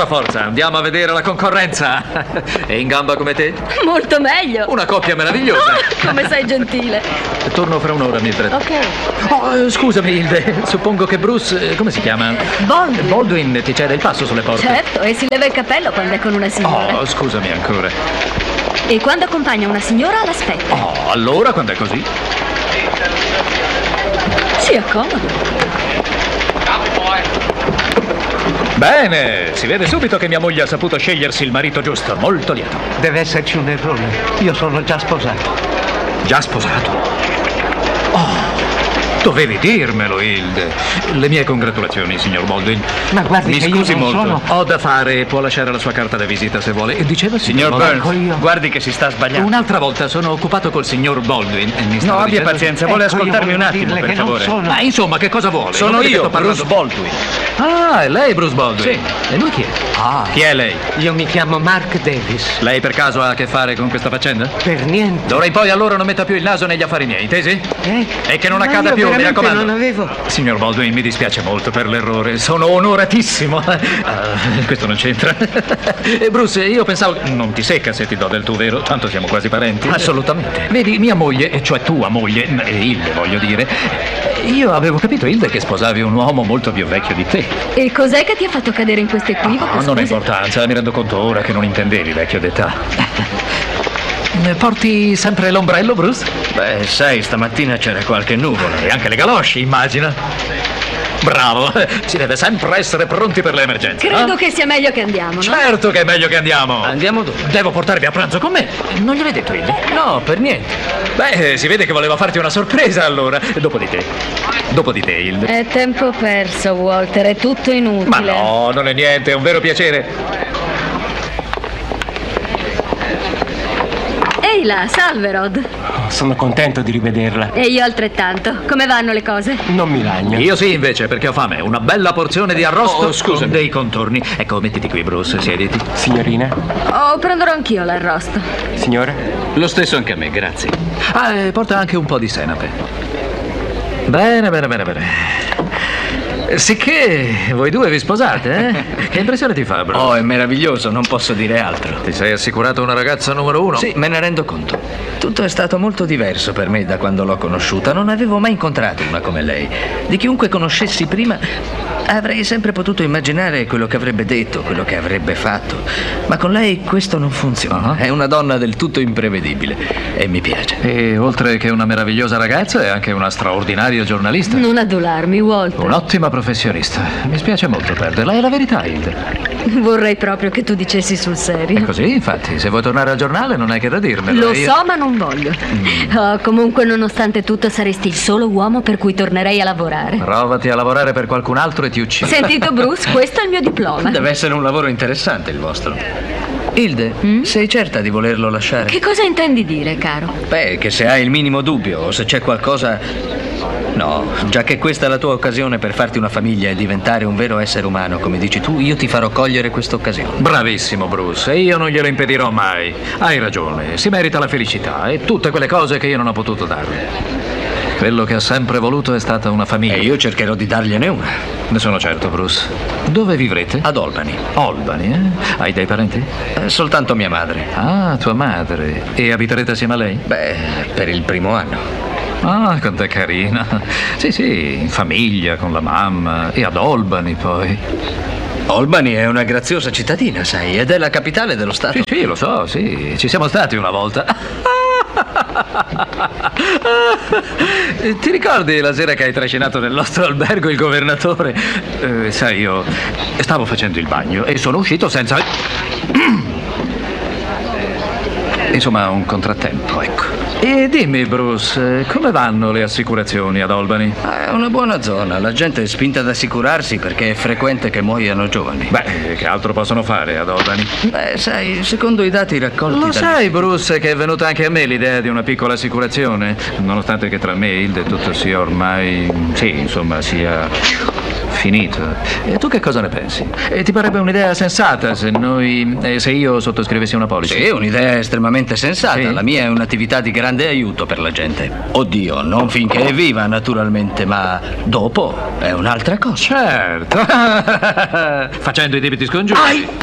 Allora forza, andiamo a vedere la concorrenza. È in gamba come te? Molto meglio. Una coppia meravigliosa. Come sei gentile. Torno fra un'ora, Mildred. Ok. Oh, scusami, Hilde. Suppongo che Bruce, come si chiama? Baldwin ti cede il passo sulle porte. Certo, e si leva il cappello quando è con una signora. Oh, scusami ancora. E quando accompagna una signora l'aspetta. Oh, allora quando è così? Si accomoda. Bene, si vede subito che mia moglie ha saputo scegliersi il marito giusto. Molto lieto. Deve esserci un errore. Io sono già sposato. Già sposato? Oh, dovevi dirmelo, Hilde. Le mie congratulazioni, signor Baldwin. Ma guardi, mi che scusi io non molto. sono... Ho da fare, può lasciare la sua carta da visita se vuole. E diceva Signor Burns, guardi che si sta sbagliando. Un'altra volta sono occupato col signor Baldwin e mi No, stava abbia dicendo... pazienza, vuole ascoltarmi un attimo, per favore. Ma insomma, che cosa vuole? Sono Non vede che io, sto parlando- Bruce Baldwin. Ah, è lei Bruce Baldwin? Sì. E lui chi è? Ah, Chi è lei? io mi chiamo Mark Davis. Lei per caso ha a che fare con questa faccenda? Per niente. D'ora in poi allora non metta più il naso negli affari miei, intesi? E che non Ma accada io più, mi veramente raccomando. non avevo... Signor Baldwin, mi dispiace molto per l'errore. Sono onoratissimo. Questo non c'entra. Bruce, io pensavo... Non ti secca se ti do del tu, vero? Tanto siamo quasi parenti. Assolutamente. Vedi, mia moglie, e cioè tua moglie, Hilde voglio dire, io avevo capito, Hilde, che sposavi un uomo molto più vecchio di te. E cos'è che ti ha fatto cadere in questo equivoco? No, non ha scusa? importanza, mi rendo conto ora che non intendevi vecchio d'età. Porti sempre l'ombrello, Bruce? Beh, sai, stamattina c'era qualche nuvola. E anche le galosce, immagina. Bravo, si deve sempre essere pronti per le emergenze. Credo che sia meglio che andiamo, no? Certo che è meglio che andiamo. Andiamo dove? Devo portarvi a pranzo con me. Non gliel'hai detto, Hilde? No, per niente. Beh, si vede che voleva farti una sorpresa allora. Dopo di te. Dopo di te, Hilde. È tempo perso, Walter, è tutto Ma inutile. no, non è niente, è un vero piacere. Ehi là, salve Rod. Sono contento di rivederla. E io altrettanto. Come vanno le cose? Non mi lagno. Io sì, invece, perché ho fame. Una bella porzione di arrosto Oh, scusami. con dei contorni. Ecco, mettiti qui, Bruce, siediti. Signorina? Oh, prenderò anch'io l'arrosto. Signore? Lo stesso anche a me, grazie. Ah, porta anche un po' di senape. Bene, bene, bene, bene. Sicché voi due vi sposate, eh? Che impressione ti fa, Bruce? Oh, è meraviglioso, non posso dire altro. Ti sei assicurato una ragazza numero uno? Sì, me ne rendo conto. Tutto è stato molto diverso per me da quando l'ho conosciuta. Non avevo mai incontrato una come lei. Di chiunque conoscessi prima avrei sempre potuto immaginare quello che avrebbe detto, quello che avrebbe fatto. Ma con lei questo non funziona. È una donna del tutto imprevedibile e mi piace. E oltre che una meravigliosa ragazza, è anche una straordinaria giornalista. Non adularmi, Walter. Un'ottima professionista. Mi spiace molto perderla, è la verità, Hilde. Vorrei proprio che tu dicessi sul È serio. così, infatti, se vuoi tornare al giornale non è che da dirmelo. Lo Io- so, ma non voglio. Oh, comunque, nonostante tutto, saresti il solo uomo per cui tornerei a lavorare. Provati a lavorare per qualcun altro e ti uccido. Sentito, Bruce, questo è il mio diploma. Deve essere un lavoro interessante il vostro. Hilde, sei certa di volerlo lasciare? Che cosa intendi dire, caro? Beh, che se hai il minimo dubbio o se c'è qualcosa... No, già che questa è la tua occasione per farti una famiglia e diventare un vero essere umano, come dici tu, io ti farò cogliere questa occasione. Bravissimo, Bruce, e io non glielo impedirò mai. Hai ragione, si merita la felicità e tutte quelle cose che io non ho potuto darle. Quello che ha sempre voluto è stata una famiglia. E io cercherò di dargliene una. Ne sono certo, Bruce. Dove vivrete? Ad Albany. Albany, eh? Hai dei parenti? Soltanto mia madre. Ah, tua madre. E abiterete assieme a lei? Beh, per il primo anno. Ah, quanto è carina. Sì, sì, in famiglia, con la mamma. E ad Albany, poi. Albany è una graziosa cittadina, sai, ed è la capitale dello stato. Sì, sì, lo so, sì. Ci siamo stati una volta. Ti ricordi la sera che hai trascinato nel nostro albergo il governatore? Sai, io stavo facendo il bagno e sono uscito senza... Insomma, un contrattempo, ecco. E dimmi, Bruce, come vanno le assicurazioni ad Albany? È una buona zona, la gente è spinta ad assicurarsi perché è frequente che muoiano giovani. Beh, che altro possono fare ad Albany? Beh, sai, secondo i dati raccolti Lo dal- sai, Bruce, che è venuta anche a me l'idea di una piccola assicurazione? Nonostante che tra me e Hilde tutto sia ormai... Sì, insomma, sia finito. E tu che cosa ne pensi? Ti parebbe un'idea sensata se io sottoscrivessi una policy? Sì, è un'idea estremamente sensata. Sì? La mia è un'attività di grande aiuto per la gente. Oddio, non finché è viva, naturalmente, ma dopo è un'altra cosa. Certo. Facendo i debiti scongiuri.